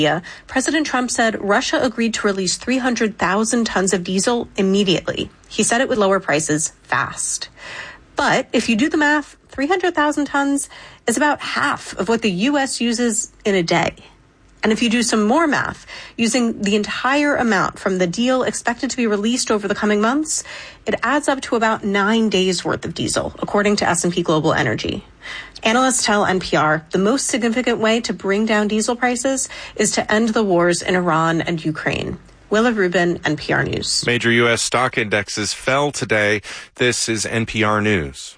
President Trump said Russia agreed to release 300,000 tons of diesel immediately. He said it would lower prices fast. But if you do the math, 300,000 tons is about half of what the U.S. uses in a day. And if you do some more math, using the entire amount from the deal expected to be released over the coming months, it adds up to about 9 days worth of diesel, according to S&P Global Energy. Analysts tell NPR the most significant way to bring down diesel prices is to end the wars in Iran and Ukraine. Willa Rubin, NPR News. Major U.S. stock indexes fell today. This is NPR News.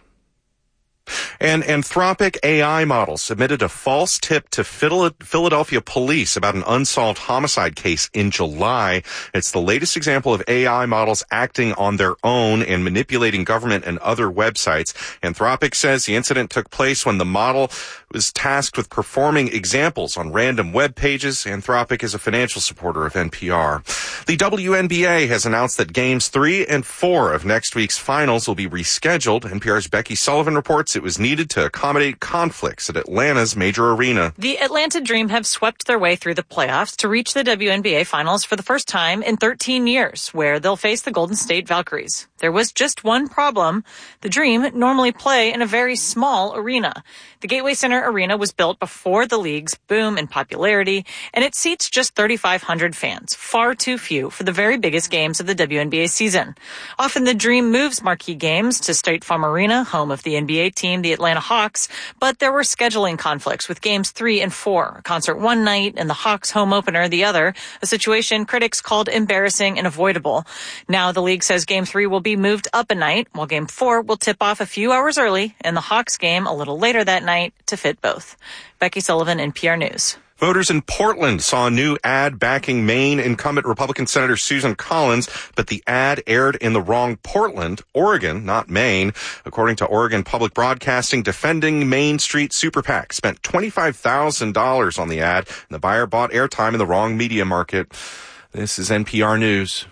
An Anthropic AI model submitted a false tip to Philadelphia police about an unsolved homicide case in July. It's the latest example of AI models acting on their own and manipulating government and other websites. Anthropic says the incident took place when the model was tasked with performing examples on random web pages. Anthropic is a financial supporter of NPR. The WNBA has announced that games 3 and 4 of next week's finals will be rescheduled. NPR's Becky Sullivan reports it was needed to accommodate conflicts at Atlanta's major arena. The Atlanta Dream have swept their way through the playoffs to reach the WNBA finals for the first time in 13 years, where they'll face the Golden State Valkyries. There was just one problem. The Dream normally play in a very small arena. The Gateway Center Arena was built before the league's boom in popularity, and it seats just 3,500 fans, far too few for the very biggest games of the WNBA season. Often the Dream moves marquee games to State Farm Arena, home of the NBA team, the Atlanta Hawks, but there were scheduling conflicts with games 3 and 4, a concert one night and the Hawks home opener the other, a situation critics called embarrassing and avoidable. Now the league says game 3 will be moved up a night, while game 4 will tip off a few hours early and the Hawks game a little later that night to fit both. Becky Sullivan, NPR News. Voters in Portland saw a new ad backing Maine incumbent Republican Senator Susan Collins, but the ad aired in the wrong Portland, Oregon, not Maine. According to Oregon Public Broadcasting, Defending Main Street Super PAC spent $25,000 on the ad, and the buyer bought airtime in the wrong media market. This is NPR News.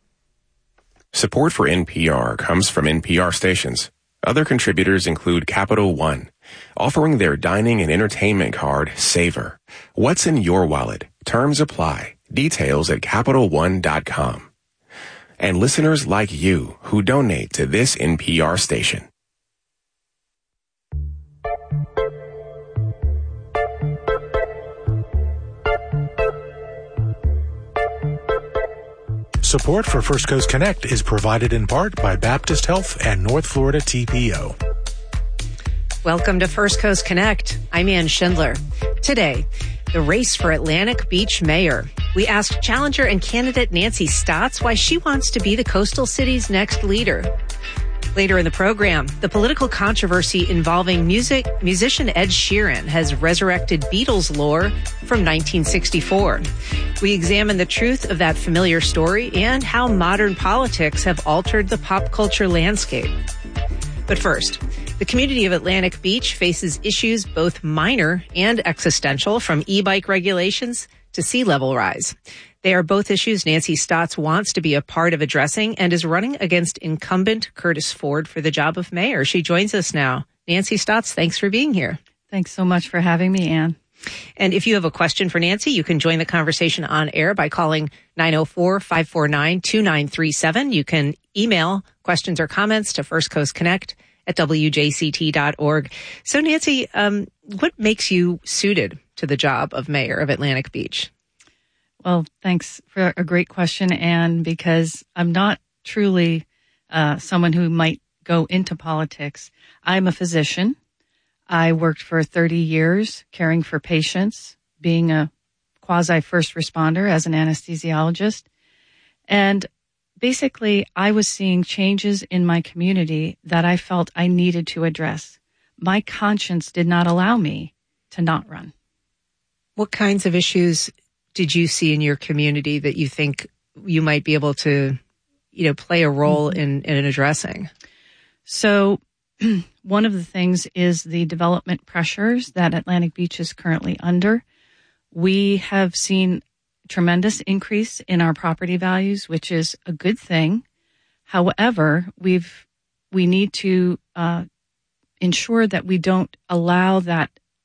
Support for NPR comes from NPR stations. Other contributors include Capital One, offering their dining and entertainment card, Savor. What's in your wallet? Terms apply. Details at CapitalOne.com. And listeners like you who donate to this NPR station. Support for First Coast Connect is provided in part by Baptist Health and North Florida TPO. Welcome to First Coast Connect. I'm Ann Schindler. Today, the race for Atlantic Beach mayor. We asked challenger and candidate Nancy Stotts why she wants to be the coastal city's next leader. Later in the program, the political controversy involving musician Ed Sheeran has resurrected Beatles lore from 1964. We examine the truth of that familiar story and how modern politics have altered the pop culture landscape. But first, the community of Atlantic Beach faces issues both minor and existential, from e-bike regulations to sea level rise. They are both issues Nancy Stotts wants to be a part of addressing and is running against incumbent Curtis Ford for the job of mayor. She joins us now. Nancy Stotts, thanks for being here. Thanks so much for having me, Ann. And if you have a question for Nancy, you can join the conversation on air by calling 904-549-2937. You can email questions or comments to firstcoastconnect@wjct.org. So, Nancy, what makes you suited to the job of mayor of Atlantic Beach? Well, thanks for a great question, Ann, because I'm not truly someone who might go into politics. I'm a physician. I worked for 30 years caring for patients, being a quasi-first responder as an anesthesiologist. And basically, I was seeing changes in my community that I felt I needed to address. My conscience did not allow me to not run. What kinds of issues did you see in your community that you think you might be able to, play a role in addressing? So one of the things is the development pressures that Atlantic Beach is currently under. We have seen tremendous increase in our property values, which is a good thing. However, we need to ensure that we don't allow that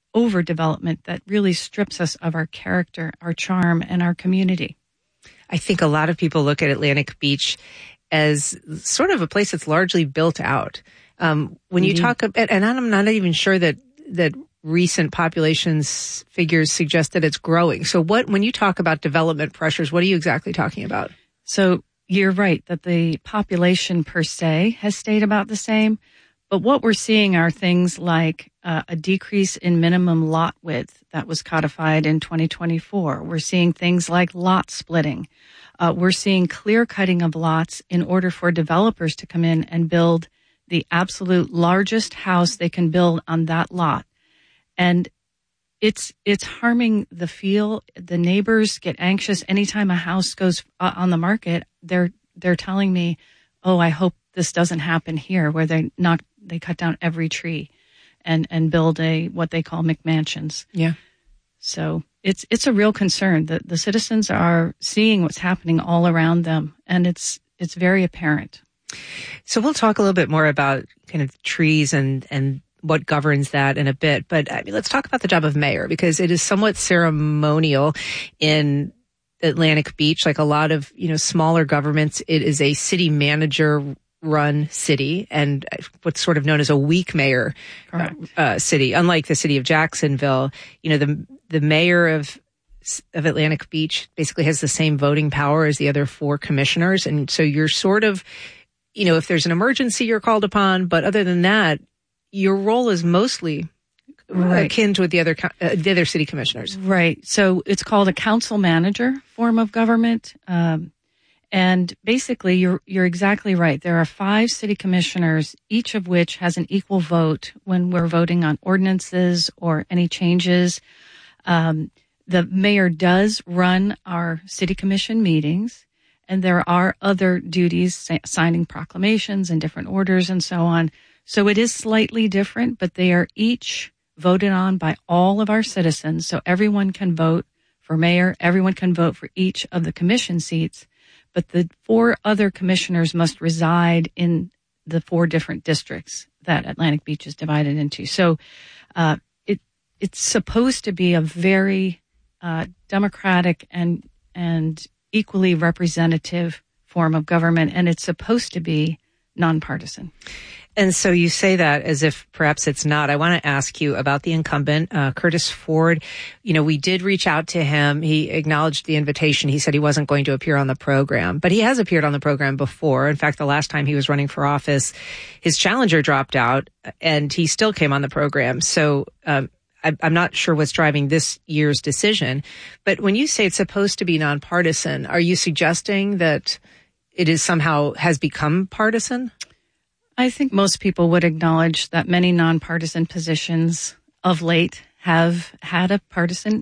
overdevelopment that really strips us of our character, our charm, and our community. I think a lot of people look at Atlantic Beach as sort of a place that's largely built out. When you talk about, and I'm not even sure that recent populations figures suggest that it's growing. So when you talk about development pressures, what are you exactly talking about? So you're right that the population per se has stayed about the same. But what we're seeing are things like a decrease in minimum lot width that was codified in 2024. We're seeing things like lot splitting. We're seeing clear cutting of lots in order for developers to come in and build the absolute largest house they can build on that lot. And it's harming the feel. The neighbors get anxious anytime a house goes on the market. They're telling me, "Oh, I hope this doesn't happen here," where they cut down every tree and build what they call McMansions. Yeah. So it's a real concern that the citizens are seeing what's happening all around them, and it's very apparent. So we'll talk a little bit more about kind of trees and what governs that in a bit. But let's talk about the job of mayor, because it is somewhat ceremonial in Atlantic Beach. Like a lot of, smaller governments, it is a city manager run city and what's sort of known as a weak mayor city. Unlike the city of Jacksonville, the mayor of Atlantic Beach basically has the same voting power as the other 4 commissioners. And so you're sort of, if there's an emergency, you're called upon. But other than that, your role is mostly akin to the other city commissioners. Right. So it's called a council manager form of government. And basically, you're exactly right. There are 5 city commissioners, each of which has an equal vote when we're voting on ordinances or any changes. The mayor does run our city commission meetings, and there are other duties, signing proclamations and different orders and so on. So it is slightly different, but they are each voted on by all of our citizens. So everyone can vote for mayor. Everyone can vote for each of the commission seats. But the 4 other commissioners must reside in the 4 different districts that Atlantic Beach is divided into. So it's supposed to be a very democratic and equally representative form of government, and it's supposed to be nonpartisan. And so you say that as if perhaps it's not. I want to ask you about the incumbent, Curtis Ford. We did reach out to him. He acknowledged the invitation. He said he wasn't going to appear on the program, but he has appeared on the program before. In fact, the last time he was running for office, his challenger dropped out and he still came on the program. So I'm not sure what's driving this year's decision. But when you say it's supposed to be nonpartisan, are you suggesting that it is somehow has become partisan? I think most people would acknowledge that many nonpartisan positions of late have had a partisan,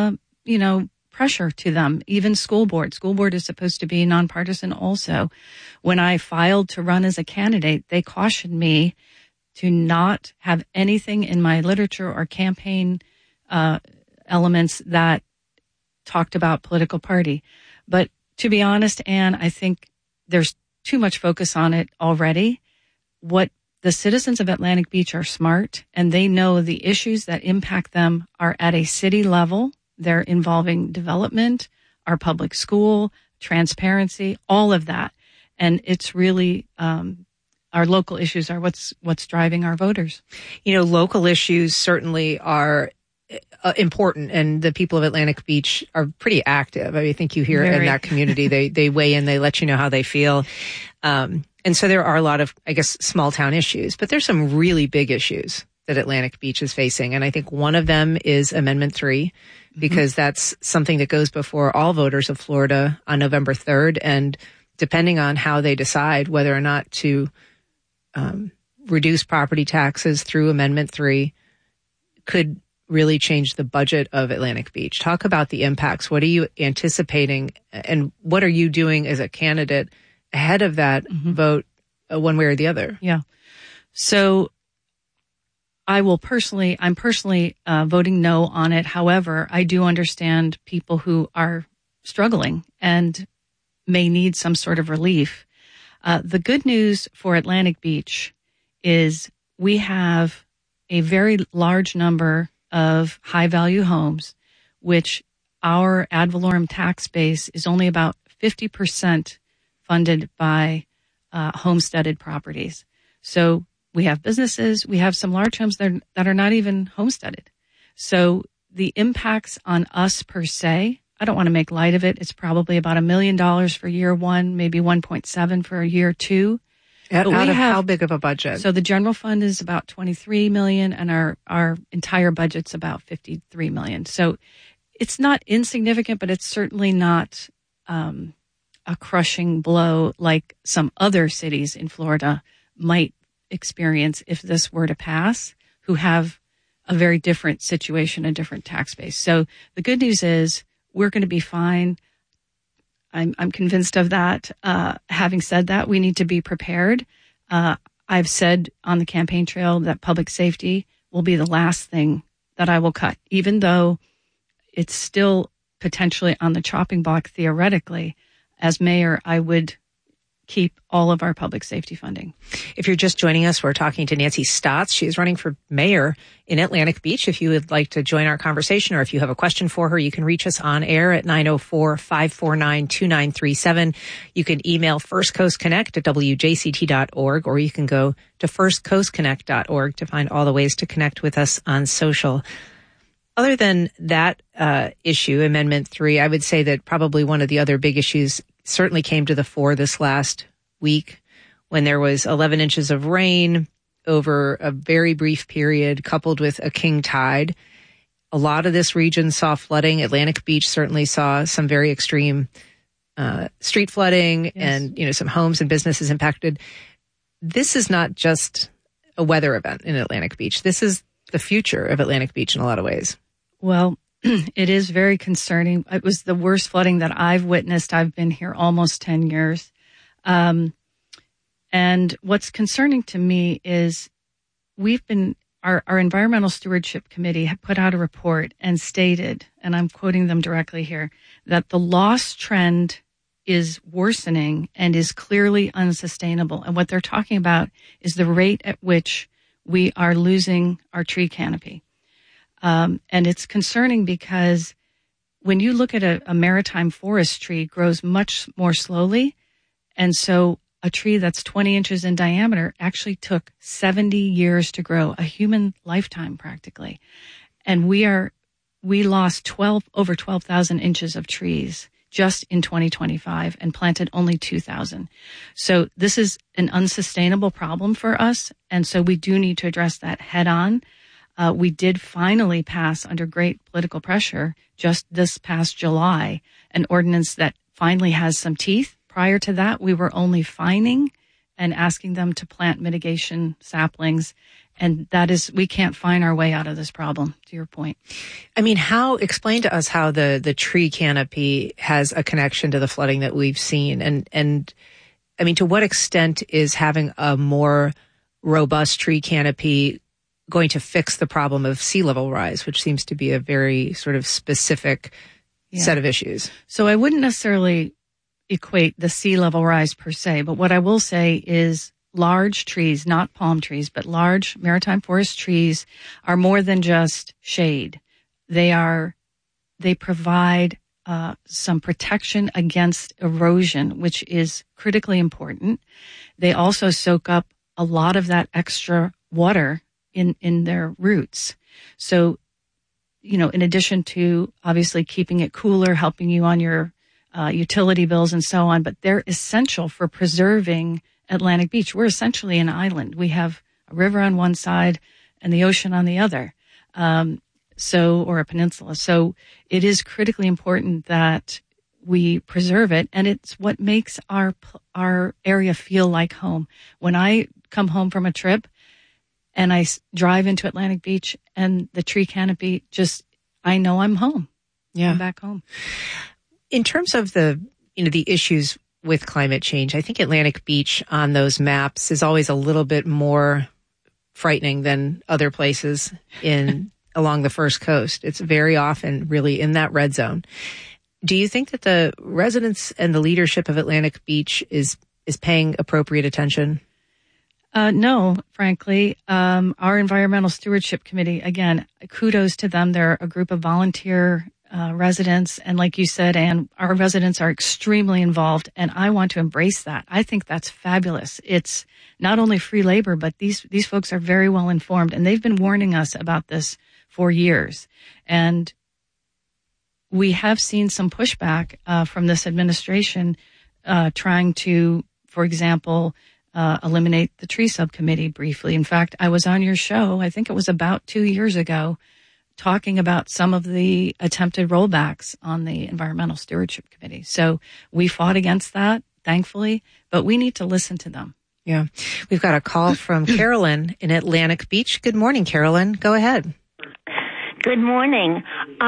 pressure to them. Even school board. School board is supposed to be nonpartisan also. When I filed to run as a candidate, they cautioned me to not have anything in my literature or campaign elements that talked about political party. But to be honest, Anne, I think there's too much focus on it already. What the citizens of Atlantic Beach are smart, and they know the issues that impact them are at a city level. They're involving development, our public school, transparency, all of that. And it's really our local issues are what's driving our voters. Local issues certainly are important, and the people of Atlantic Beach are pretty active. I think you hear in that community, they weigh in, they let you know how they feel. And so there are a lot of, small town issues, but there's some really big issues that Atlantic Beach is facing. And I think one of them is Amendment 3, because that's something that goes before all voters of Florida on November 3rd. And depending on how they decide whether or not to reduce property taxes through Amendment 3 could really change the budget of Atlantic Beach. Talk about the impacts. What are you anticipating, and what are you doing as a candidate ahead of that vote, one way or the other? Yeah. So I'm personally voting no on it. However, I do understand people who are struggling and may need some sort of relief. The good news for Atlantic Beach is we have a very large number of high value homes, which our ad valorem tax base is only about 50% funded by homesteaded properties. So we have businesses, we have some large homes that are not even homesteaded. So the impacts on us per se, I don't want to make light of it. It's probably about $1 million for year one, maybe 1.7 for year two. Out of how big of a budget? So the general fund is about 23 million and our entire budget's about 53 million. So it's not insignificant, but it's certainly not a crushing blow like some other cities in Florida might experience if this were to pass, who have a very different situation, a different tax base. So the good news is we're going to be fine. I'm convinced of that. Having said that, we need to be prepared. I've said on the campaign trail that public safety will be the last thing that I will cut, even though it's still potentially on the chopping block theoretically. As mayor, I would keep all of our public safety funding. If you're just joining us, we're talking to Nancy Stotts. She is running for mayor in Atlantic Beach. If you would like to join our conversation or if you have a question for her, you can reach us on air at 904-549-2937. You can email firstcoastconnect@wjct.org, or you can go to firstcoastconnect.org to find all the ways to connect with us on social. Other than that issue, Amendment 3, I would say that probably one of the other big issues certainly came to the fore this last week when there was 11 inches of rain over a very brief period coupled with a king tide. A lot of this region saw flooding. Atlantic Beach certainly saw some very extreme street flooding. Yes. And, some homes and businesses impacted. This is not just a weather event in Atlantic Beach. This is the future of Atlantic Beach in a lot of ways. Well, it is very concerning. It was the worst flooding that I've witnessed. I've been here almost 10 years. And what's concerning to me is our Environmental Stewardship Committee had put out a report and stated, and I'm quoting them directly here, that the loss trend is worsening and is clearly unsustainable. And what they're talking about is the rate at which we are losing our tree canopy. And it's concerning because when you look at a maritime forest tree, it grows much more slowly. And so a tree that's 20 inches in diameter actually took 70 years to grow, a human lifetime practically. And we lost over 12,000 inches of trees just in 2025 and planted only 2,000. So this is an unsustainable problem for us. And so we do need to address that head on. We did finally pass, under great political pressure, just this past July, an ordinance that finally has some teeth. Prior to that, we were only fining and asking them to plant mitigation saplings. And we can't find our way out of this problem, to your point. I mean, explain to us how the tree canopy has a connection to the flooding that we've seen. And I mean, to what extent is having a more robust tree canopy going to fix the problem of sea level rise, which seems to be a very sort of specific set of issues? So I wouldn't necessarily equate the sea level rise per se, but what I will say is large trees, not palm trees, but large maritime forest trees are more than just shade. They provide some protection against erosion, which is critically important. They also soak up a lot of that extra water in their roots. So, in addition to obviously keeping it cooler, helping you on your utility bills and so on, but they're essential for preserving Atlantic Beach. We're essentially an island. We have a river on one side and the ocean on the other, or a peninsula. So it is critically important that we preserve it, and it's what makes our area feel like home. When I come home from a trip and I drive into Atlantic Beach and the tree canopy, I know I'm home. Yeah, I'm back home. In terms of the issues with climate change, I think Atlantic Beach on those maps is always a little bit more frightening than other places along the First Coast. It's very often really in that red zone. Do you think that the residents and the leadership of Atlantic Beach is paying appropriate attention? No, frankly. Our Environmental Stewardship Committee, again, kudos to them. They're a group of volunteer residents. And like you said, Anne, our residents are extremely involved, and I want to embrace that. I think that's fabulous. It's not only free labor, but these folks are very well informed, and they've been warning us about this for years. And we have seen some pushback from this administration trying to, for example, eliminate the tree subcommittee briefly. In fact, I was on your show, I think it was about 2 years ago, talking about some of the attempted rollbacks on the Environmental Stewardship Committee. So we fought against that, thankfully, but we need to listen to them. Yeah. We've got a call from Carolyn in Atlantic Beach. Good morning, Carolyn. Go ahead. Good morning.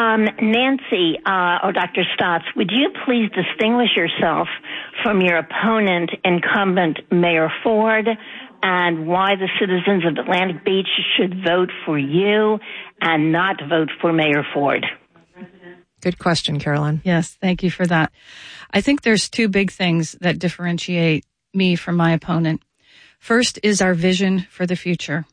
Nancy, or Dr. Stotts, would you please distinguish yourself from your opponent, incumbent Mayor Ford, and why the citizens of Atlantic Beach should vote for you and not vote for Mayor Ford? Good question, Carolyn. Yes, thank you for that. I think there's two big things that differentiate me from my opponent. First is our vision for the future.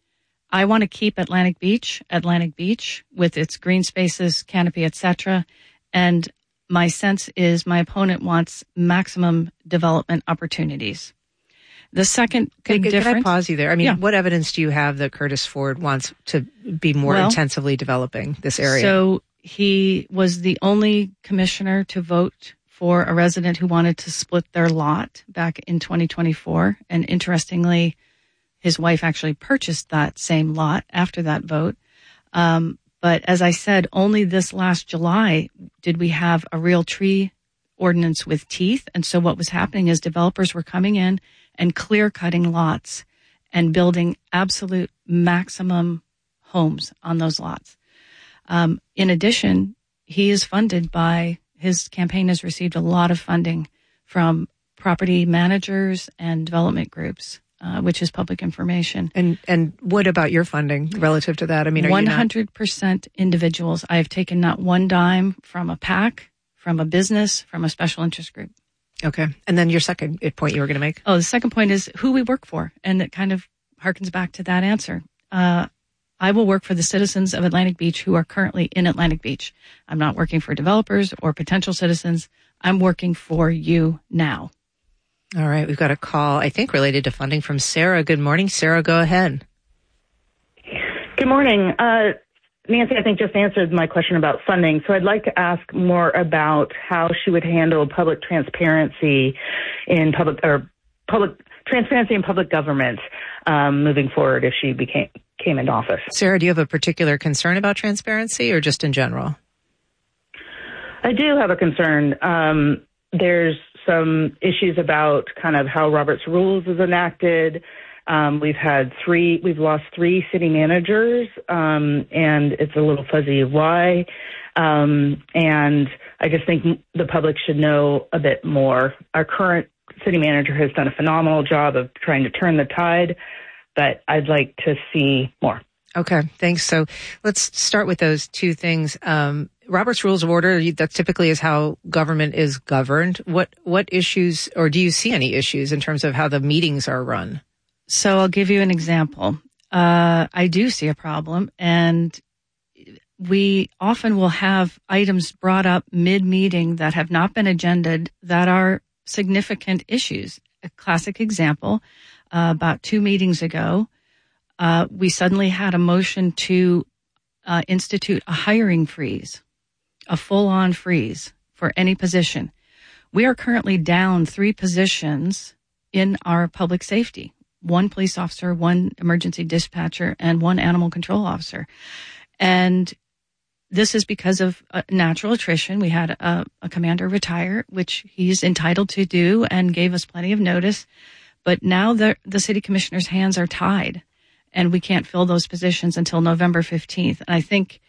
I want to keep Atlantic Beach with its green spaces, canopy, etc. And my sense is my opponent wants maximum development opportunities. The second big difference... Can I pause you there? I mean, What evidence do you have that Curtis Ford wants to be more intensively developing this area? So he was the only commissioner to vote for a resident who wanted to split their lot back in 2024. And interestingly, his wife actually purchased that same lot after that vote. But as I said, only this last July did we have a real tree ordinance with teeth. And so what was happening is developers were coming in and clear-cutting lots and building absolute maximum homes on those lots. In addition, his campaign has received a lot of funding from property managers and development groups, which is public information. And what about your funding relative to that? I mean, are 100% individuals. I have taken not one dime from a PAC, from a business, from a special interest group. Okay. And then your second point you were going to make? Oh, the second point is who we work for. And it kind of harkens back to that answer. I will work for the citizens of Atlantic Beach who are currently in Atlantic Beach. I'm not working for developers or potential citizens. I'm working for you now. All right. We've got a call, I think, related to funding from Sarah. Good morning, Sarah. Go ahead. Good morning. Nancy, I think, just answered my question about funding. So I'd like to ask more about how she would handle public transparency in public government moving forward if she came into office. Sarah, do you have a particular concern about transparency or just in general? I do have a concern. There's some issues about kind of how Robert's Rules is enacted. We've lost 3 city managers, and it's a little fuzzy why. And I just think the public should know a bit more. Our current city manager has done a phenomenal job of trying to turn the tide, but I'd like to see more. Okay, thanks. So let's start with those two things. Robert's Rules of Order, that typically is how government is governed. What issues, or do you see any issues in terms of how the meetings are run? So I'll give you an example. I do see a problem, and we often will have items brought up mid-meeting that have not been agended that are significant issues. A classic example, about 2 meetings ago, we suddenly had a motion to institute a hiring freeze, a full-on freeze for any position. We are currently down 3 positions in our public safety. 1 police officer, 1 emergency dispatcher, and 1 animal control officer. And this is because of natural attrition. We had a commander retire, which he's entitled to do and gave us plenty of notice. But now the city commissioner's hands are tied, and we can't fill those positions until November 15th. And I think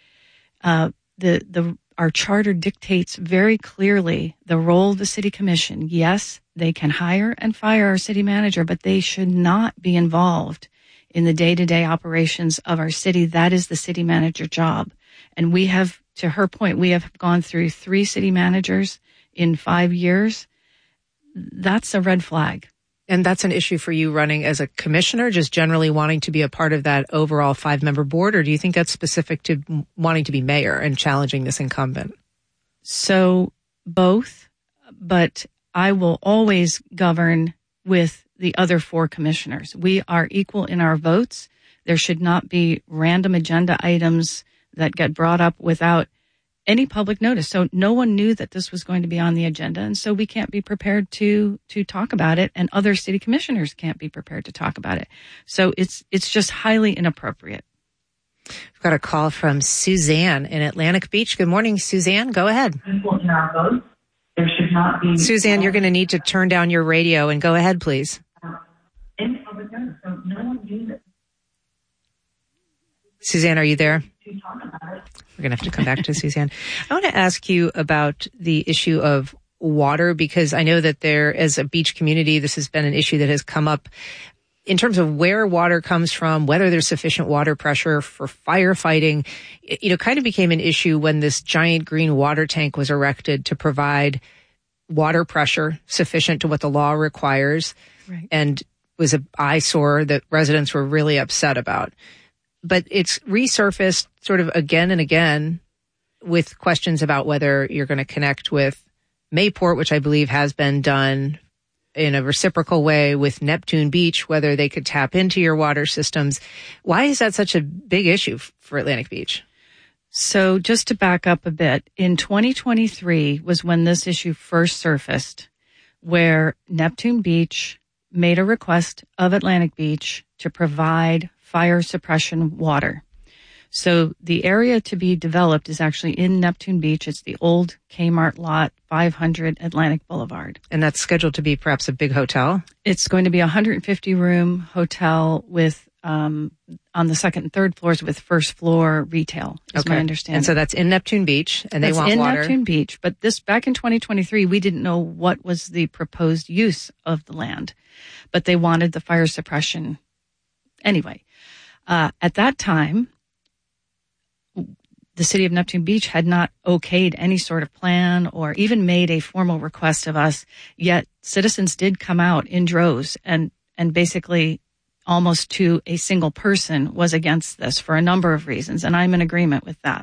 our charter dictates very clearly the role of the city commission. Yes, they can hire and fire our city manager, but they should not be involved in the day-to-day operations of our city. That is the city manager job. And we have, to her point, we have gone through 3 city managers in 5 years. That's a red flag. And that's an issue for you running as a commissioner, just generally wanting to be a part of that overall 5-member board, or do you think that's specific to wanting to be mayor and challenging this incumbent? So both, but I will always govern with the other 4 commissioners. We are equal in our votes. There should not be random agenda items that get brought up without any public notice. So no one knew that this was going to be on the agenda, and so we can't be prepared to talk about it, and other city commissioners can't be prepared to talk about it. So it's just highly inappropriate. We've got a call from Suzanne in Atlantic Beach. Good morning, Suzanne. Go ahead. There should not be. Suzanne, you're going to need to turn down your radio and go ahead, please. Suzanne, are you there? We're going to have to come back to Suzanne. I want to ask you about the issue of water, because I know that there, as a beach community, this has been an issue that has come up in terms of where water comes from, whether there's sufficient water pressure for firefighting. It kind of became an issue when this giant green water tank was erected to provide water pressure sufficient to what the law requires, right, and was an eyesore that residents were really upset about. But it's resurfaced sort of again and again with questions about whether you're going to connect with Mayport, which I believe has been done in a reciprocal way with Neptune Beach, whether they could tap into your water systems. Why is that such a big issue for Atlantic Beach? So just to back up a bit, in 2023 was when this issue first surfaced, where Neptune Beach made a request of Atlantic Beach to provide fire suppression water. So the area to be developed is actually in Neptune Beach. It's the old Kmart lot, 500 Atlantic Boulevard. And that's scheduled to be perhaps a big hotel? It's going to be a 150-room hotel with on the second and third floors with first floor retail, is my understanding. And so that's in Neptune Beach, and they want in water? Neptune Beach. But this, back in 2023, we didn't know what was the proposed use of the land. But they wanted the fire suppression anyway. At that time, the city of Neptune Beach had not okayed any sort of plan or even made a formal request of us, yet citizens did come out in droves and basically almost to a single person was against this for a number of reasons, and I'm in agreement with that.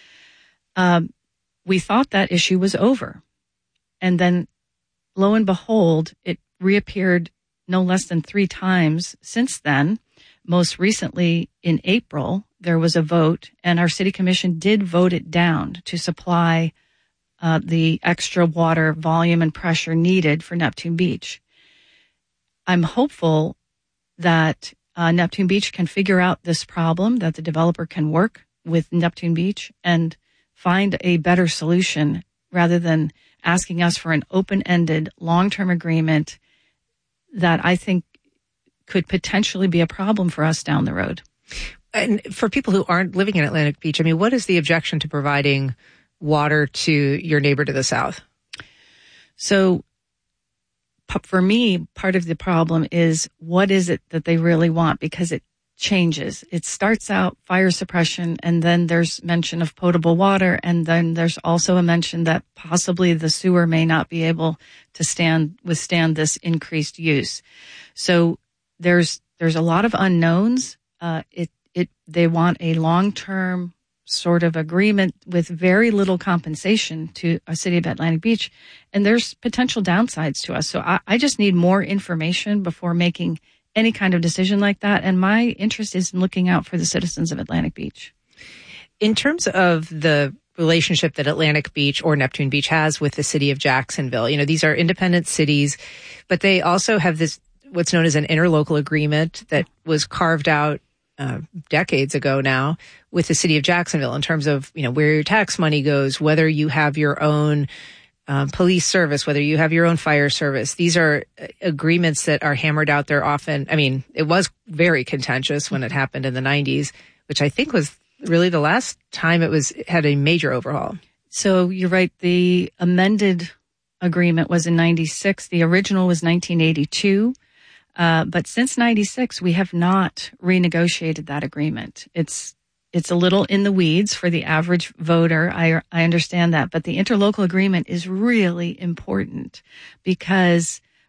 We thought that issue was over, and then lo and behold, it reappeared no less than 3 times since then. Most recently, in April, there was a vote, and our city commission did vote it down to supply the extra water volume and pressure needed for Neptune Beach. I'm hopeful that Neptune Beach can figure out this problem, that the developer can work with Neptune Beach and find a better solution rather than asking us for an open-ended, long-term agreement that I think could potentially be a problem for us down the road. And for people who aren't living in Atlantic Beach, I mean, what is the objection to providing water to your neighbor to the south? So for me, part of the problem is what is it that they really want, because it changes. It starts out fire suppression, and then there's mention of potable water, and then there's also a mention that possibly the sewer may not be able to withstand this increased use. So there's a lot of unknowns. They want a long-term sort of agreement with very little compensation to a city of Atlantic Beach, and there's potential downsides to us. So I just need more information before making any kind of decision like that, and my interest is in looking out for the citizens of Atlantic Beach. In terms of the relationship that Atlantic Beach or Neptune Beach has with the city of Jacksonville, these are independent cities, but they also have this what's known as an interlocal agreement that was carved out decades ago now with the city of Jacksonville in terms of, where your tax money goes, whether you have your own police service, whether you have your own fire service. These are agreements that are hammered out there often. I mean, it was very contentious when it happened in the 90s, which I think was really the last time it had a major overhaul. So you're right. The amended agreement was in 96. The original was 1982. But since 96, we have not renegotiated that agreement. It's a little in the weeds for the average voter. I understand that. But the interlocal agreement is really important because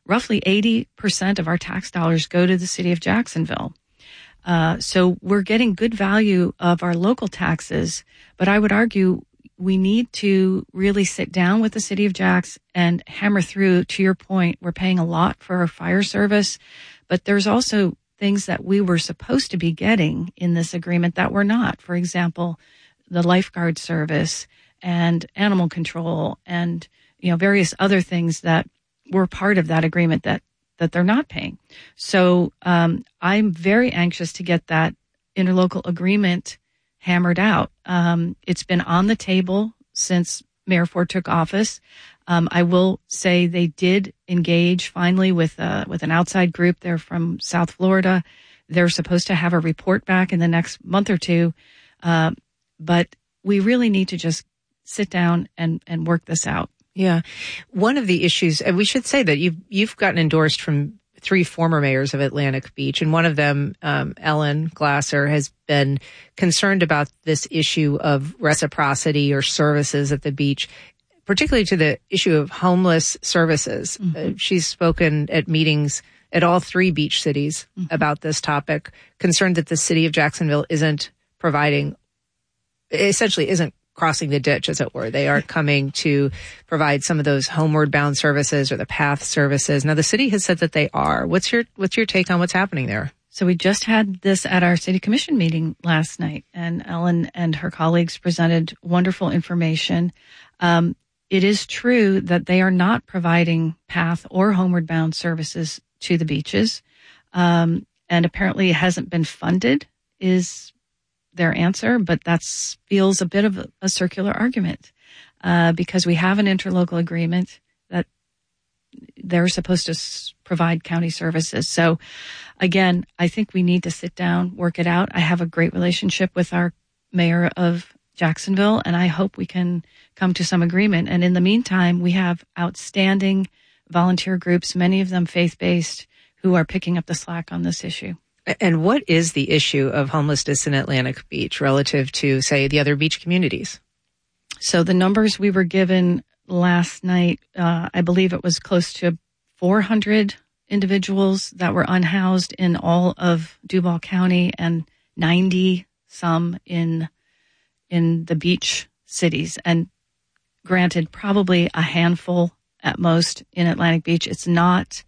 roughly 80% of our tax dollars go to the city of Jacksonville. So we're getting good value of our local taxes, but I would argue we need to really sit down with the city of Jax and hammer through. To your point, we're paying a lot for our fire service, but there's also things that we were supposed to be getting in this agreement that we're not. For example, the lifeguard service and animal control and, various other things that were part of that agreement that they're not paying. So I'm very anxious to get that interlocal agreement hammered out. It's been on the table since Mayor Ford took office. I will say they did engage finally with an outside group. They're from South Florida. They're supposed to have a report back in the next month or two. But we really need to just sit down and work this out. Yeah. One of the issues, and we should say that you've gotten endorsed from 3 former mayors of Atlantic Beach, and one of them, Ellen Glasser, has been concerned about this issue of reciprocity or services at the beach, particularly to the issue of homeless services. Mm-hmm. She's spoken at meetings at all 3 beach cities about this topic, concerned that the city of Jacksonville isn't crossing the ditch, as it were. They aren't coming to provide some of those homeward bound services or the path services. Now, the city has said that they are. What's your take on what's happening there? So we just had this at our city commission meeting last night, and Ellen and her colleagues presented wonderful information. It is true that they are not providing path or homeward bound services to the beaches. And apparently it hasn't been funded is their answer, but that feels a bit of a circular argument because we have an interlocal agreement that they're supposed to provide county services. So again, I think we need to sit down, work it out. I have a great relationship with our mayor of Jacksonville, and I hope we can come to some agreement. And in the meantime, we have outstanding volunteer groups, many of them faith-based, who are picking up the slack on this issue. And what is the issue of homelessness in Atlantic Beach relative to, say, the other beach communities? So the numbers we were given last night, I believe it was close to 400 individuals that were unhoused in all of Duval County and 90 some in the beach cities. And granted, probably a handful at most in Atlantic Beach. It's not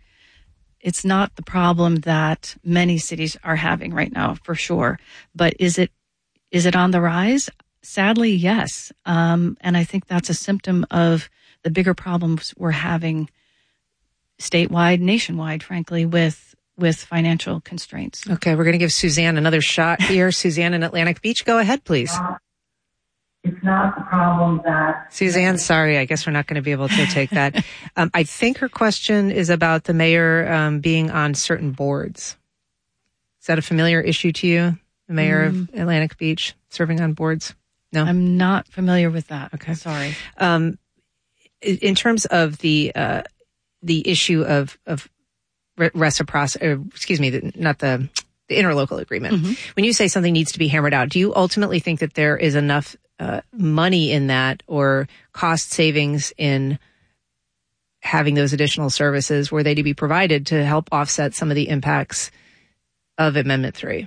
the problem that many cities are having right now, for sure. But is it on the rise? Sadly, yes. And I think that's a symptom of the bigger problems we're having statewide, nationwide, frankly, with financial constraints. Okay, we're going to give Suzanne another shot here. Suzanne in Atlantic Beach, go ahead, please. It's not the problem that... Suzanne, sorry, I guess we're not going to be able to take that. I think her question is about the mayor being on certain boards. Is that a familiar issue to you, the mayor of Atlantic Beach serving on boards? No? I'm not familiar with that. Okay. Sorry. In terms of the issue of reciprocity, not the interlocal agreement. Mm-hmm. When you say something needs to be hammered out, do you ultimately think that there is enough money in that or cost savings in having those additional services were they to be provided to help offset some of the impacts of Amendment 3?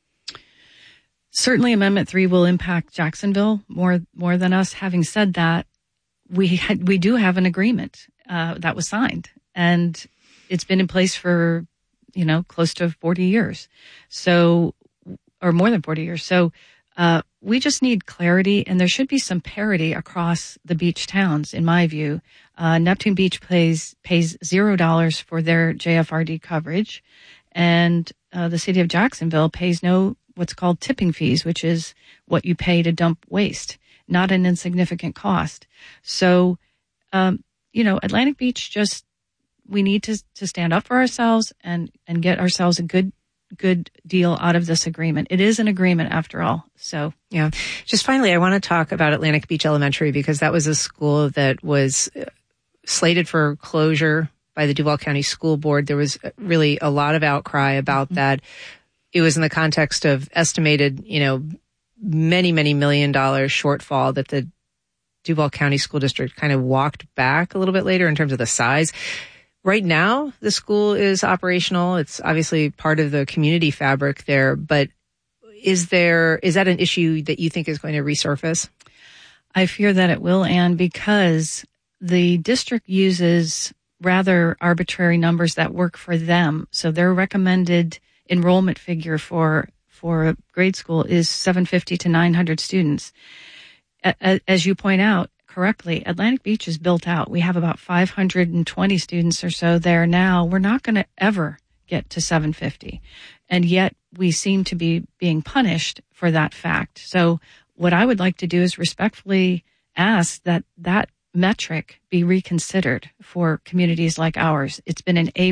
Certainly Amendment 3 will impact Jacksonville more than us. Having said that, we do have an agreement that was signed, and it's been in place for, close to 40 years. So, or more than 40 years. So, we just need clarity, and there should be some parity across the beach towns, in my view. Neptune Beach pays $0 for their JFRD coverage, and the city of Jacksonville pays what's called tipping fees, which is what you pay to dump waste, not an insignificant cost. So, Atlantic Beach we need to stand up for ourselves and get ourselves a good deal out of this agreement. It is an agreement after all. So, yeah. Just finally, I want to talk about Atlantic Beach Elementary because that was a school that was slated for closure by the Duval County School Board. There was really a lot of outcry about that. It was in the context of estimated, many, many $1 million shortfall that the Duval County School District kind of walked back a little bit later in terms of the size. Right now, the school is operational. It's obviously part of the community fabric there, but is that an issue that you think is going to resurface? I fear that it will, Anne, because the district uses rather arbitrary numbers that work for them. So their recommended enrollment figure for a grade school is 750 to 900 students. As you point out correctly, Atlantic Beach is built out. We have about 520 students or so there now. We're not going to ever get to 750. And yet we seem to be being punished for that fact. So what I would like to do is respectfully ask that metric be reconsidered for communities like ours. It's been an